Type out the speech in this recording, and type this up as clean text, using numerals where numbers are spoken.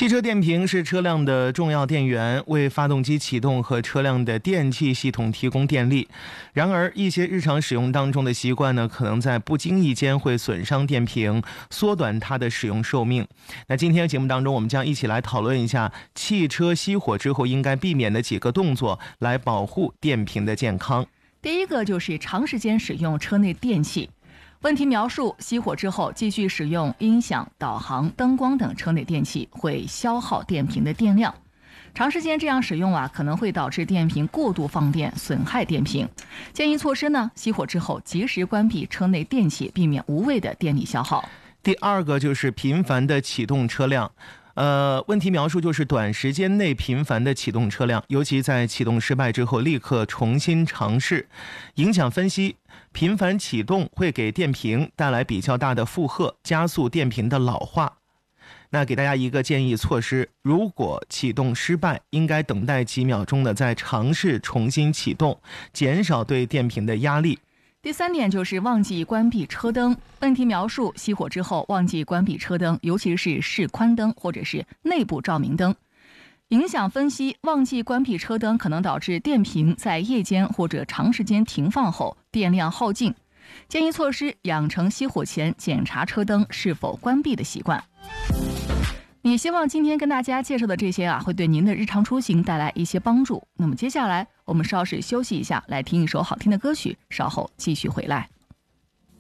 汽车电瓶是车辆的重要电源，为发动机启动和车辆的电气系统提供电力。然而，一些日常使用当中的习惯呢，可能在不经意间会损伤电瓶，缩短它的使用寿命。那今天节目当中，我们将一起来讨论一下汽车熄火之后应该避免的几个动作，来保护电瓶的健康。 第一个就是长时间使用车内电器。问题描述：熄火之后继续使用音响、导航、灯光等车内电器，会消耗电瓶的电量。长时间这样使用可能会导致电瓶过度放电，损害电瓶。建议措施呢，熄火之后及时关闭车内电器，避免无谓的电力消耗。 第二个就是频繁的启动车辆。问题描述就是短时间内频繁的启动车辆，尤其在启动失败之后立刻重新尝试。影响分析：频繁启动会给电瓶带来比较大的负荷，加速电瓶的老化。那给大家一个建议措施：如果启动失败，应该等待几秒钟的再尝试重新启动，减少对电瓶的压力。 第三点就是忘记关闭车灯。问题描述：熄火之后忘记关闭车灯，尤其是示宽灯或者是内部照明灯。影响分析：忘记关闭车灯可能导致电瓶在夜间或者长时间停放后电量耗尽。建议措施：养成熄火前检查车灯是否关闭的习惯。也希望今天跟大家介绍的这些会对您的日常出行带来一些帮助。那么接下来我们稍事休息一下，来听一首好听的歌曲，稍后继续回来。